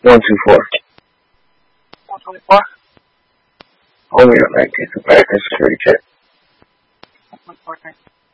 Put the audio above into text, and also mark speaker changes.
Speaker 1: 124.
Speaker 2: 124?
Speaker 1: Hold me up, 19. Back and security check.
Speaker 2: 124.